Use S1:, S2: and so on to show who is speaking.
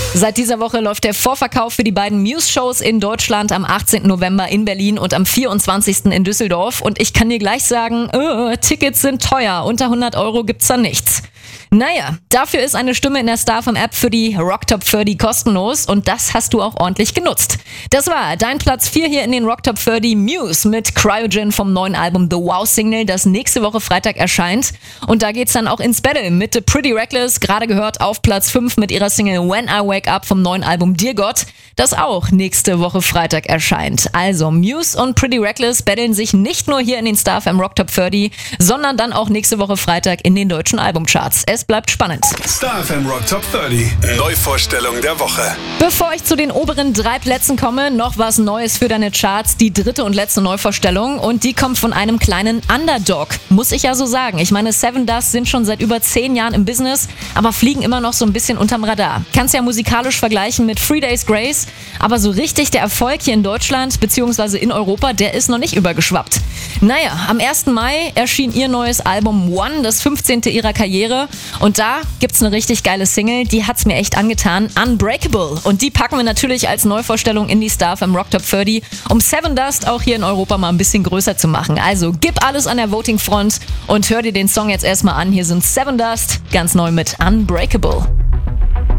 S1: Seit dieser Woche läuft der Vorverkauf für die beiden Muse-Shows in Deutschland am 18. November in Berlin und am 24. in Düsseldorf. Und ich kann dir gleich sagen, Tickets sind teuer, unter 100 € gibt's da nichts. Naja, dafür ist eine Stimme in der StarFM-App für die Rock Top 30 kostenlos und das hast du auch ordentlich genutzt. Das war dein Platz 4 hier in den Rock Top 30, Muse mit Cryogen vom neuen Album The Wow Signal, das nächste Woche Freitag erscheint. Und da geht's dann auch ins Battle mit The Pretty Reckless, gerade gehört auf Platz 5 mit ihrer Single When I Wake Up vom neuen Album Dear God, das auch nächste Woche Freitag erscheint. Also Muse und Pretty Reckless battlen sich nicht nur hier in den StarFM Rock Top 30, sondern dann auch nächste Woche Freitag in den deutschen Albumcharts. Es bleibt spannend.
S2: StarFM Rock Top 30. Neuvorstellung der Woche.
S1: Bevor ich zu den oberen 3 Plätzen komme, noch was Neues für deine Charts. Die 3. und letzte Neuvorstellung und die kommt von einem kleinen Underdog. Muss ich ja so sagen. Ich meine, Seven Dust sind schon seit über 10 Jahren im Business, aber fliegen immer noch so ein bisschen unterm Radar. Kannst ja musikalisch vergleichen mit 3 Days Grace, aber so richtig der Erfolg hier in Deutschland bzw. in Europa, der ist noch nicht übergeschwappt. Naja, am 1. Mai erschien ihr neues Album One, das 15. ihrer Karriere. Und da gibt's eine richtig geile Single, die hat's mir echt angetan, Unbreakable. Und die packen wir natürlich als Neuvorstellung in die StarFM Rock Top 30, um Seven Dust auch hier in Europa mal ein bisschen größer zu machen. Also gib alles an der Voting-Front und hör dir den Song jetzt erstmal an. Hier sind Seven Dust, ganz neu mit Unbreakable.